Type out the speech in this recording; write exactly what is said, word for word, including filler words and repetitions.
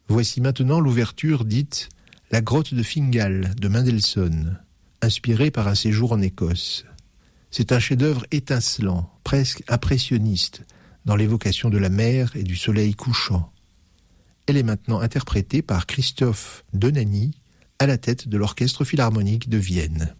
Voici maintenant l'ouverture dite « La grotte de Fingal » de Mendelssohn, inspirée par un séjour en Écosse. C'est un chef-d'œuvre étincelant, presque impressionniste, dans l'évocation de la mer et du soleil couchant. Elle est maintenant interprétée par Christophe Donany à la tête de l'Orchestre philharmonique de Vienne.